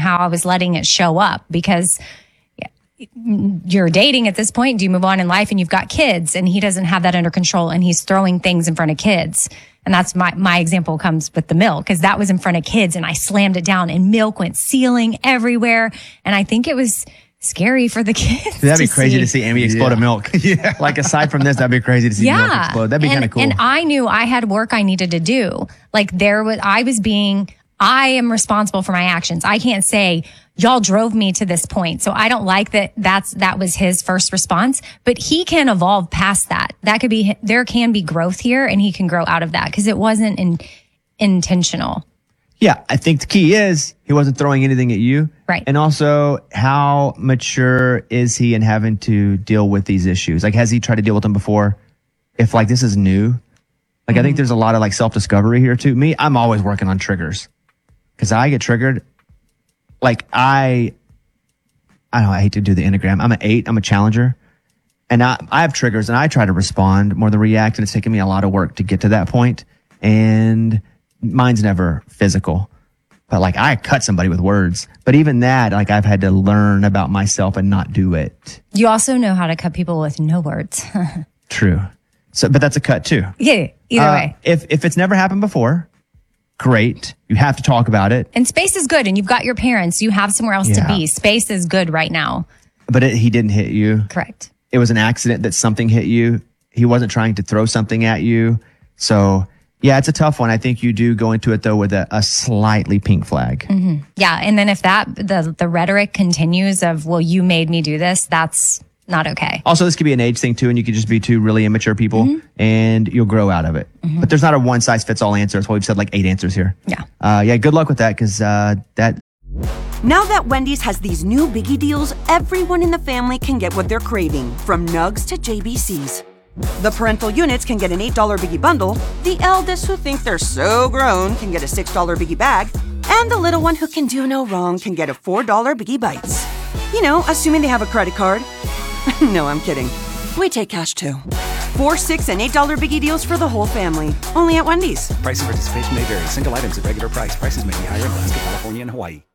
how I was letting it show up, because you're dating at this point. Do you move on in life and you've got kids, and he doesn't have that under control, and he's throwing things in front of kids. And that's my example comes with the milk, because that was in front of kids and I slammed it down and milk went ceiling everywhere. And I think it was scary for the kids. That'd be crazy to see Amy explode a milk. Yeah. Like aside from this, that'd be crazy to see milk explode. That'd be kind of cool. And I knew I had work I needed to do. Like I am responsible for my actions. I can't say y'all drove me to this point. So I don't like that. That was his first response, but he can evolve past that. There can be growth here, and he can grow out of that, because it wasn't intentional. Yeah, I think the key is he wasn't throwing anything at you. Right. And also, how mature is he in having to deal with these issues? Like, has he tried to deal with them before? If like this is new, like I think there's a lot of like self-discovery here too. Me, I'm always working on triggers, because I get triggered. Like I hate to do the Enneagram. I'm an 8. I'm a challenger. And I have triggers, and I try to respond more than react. And it's taken me a lot of work to get to that point. And mine's never physical, but like I cut somebody with words. But even that, like I've had to learn about myself and not do it. You also know how to cut people with no words. True. So, but that's a cut too. Yeah. Either way. If it's never happened before, great. You have to talk about it. And space is good. And you've got your parents. You have somewhere else to be. Space is good right now. But he didn't hit you. Correct. It was an accident that something hit you. He wasn't trying to throw something at you. So yeah, it's a tough one. I think you do go into it though with a slightly pink flag. Mm-hmm. Yeah. And then if the rhetoric continues of, well, you made me do this, that's not okay. Also, this could be an age thing too, and you could just be two really immature people and you'll grow out of it. But there's not a one size fits all answer. That's why we've said like 8 answers here. Yeah. Good luck with that, because that. Now that Wendy's has these new biggie deals, everyone in the family can get what they're craving, from Nugs to JBC's. The parental units can get an $8 biggie bundle, the eldest who think they're so grown can get a $6 biggie bag, and the little one who can do no wrong can get a $4 biggie bites. You know, assuming they have a credit card. No, I'm kidding. We take cash too. 4, $6, and $8 biggie deals for the whole family. Only at Wendy's. Price and participation may vary. Single items at regular price. Prices may be higher in Alaska, California, and Hawaii.